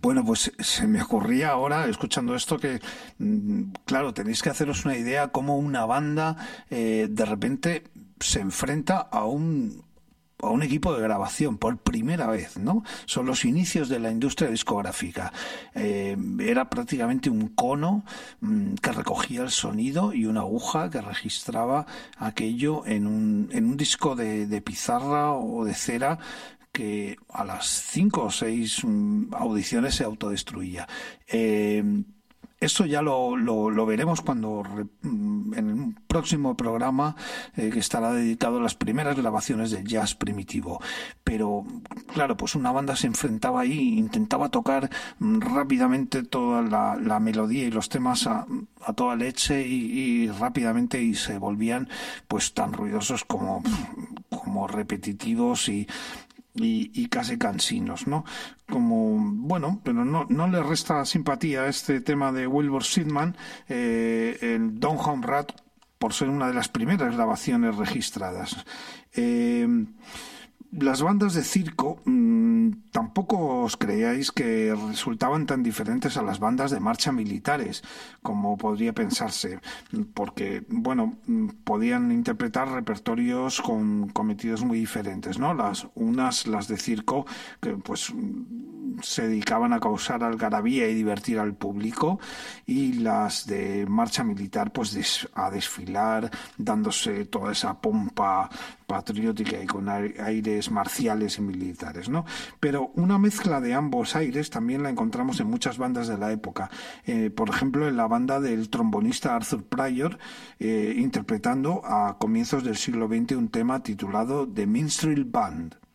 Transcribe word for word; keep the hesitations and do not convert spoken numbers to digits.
Bueno, pues se me ocurría ahora, escuchando esto, que, mm, claro, tenéis que haceros una idea cómo una banda eh, de repente se enfrenta a un a un equipo de grabación por primera vez, ¿no? Son los inicios de la industria discográfica. Eh, era prácticamente un cono mmm, que recogía el sonido y una aguja que registraba aquello en un, en un disco de, de pizarra o de cera que a las cinco o seis mmm, audiciones se autodestruía. Eh, Esto ya lo, lo, lo veremos cuando en un próximo programa eh, que estará dedicado a las primeras grabaciones del jazz primitivo. Pero claro, pues una banda se enfrentaba ahí, intentaba tocar rápidamente toda la, la melodía y los temas a, a toda leche y, y rápidamente y se volvían pues tan ruidosos como, como repetitivos y Y, y casi cansinos, ¿no? Como, bueno, pero no, no le resta simpatía a este tema de Wilbur Siedemann, eh, el Down Home Rat, por ser una de las primeras grabaciones registradas. Eh, las bandas de circo mmm, tampoco os creáis que resultaban tan diferentes a las bandas de marcha militares como podría pensarse, porque bueno, podían interpretar repertorios con cometidos muy diferentes, ¿no? Las unas, las de circo, que pues se dedicaban a causar algarabía y divertir al público, y las de marcha militar pues des, a desfilar dándose toda esa pompa patriótica y con aires marciales y militares, ¿no? Pero una mezcla de ambos aires también la encontramos en muchas bandas de la época. Eh, por ejemplo, en la banda del trombonista Arthur Pryor, eh, interpretando a comienzos del siglo veinte un tema titulado The Minstrel Band.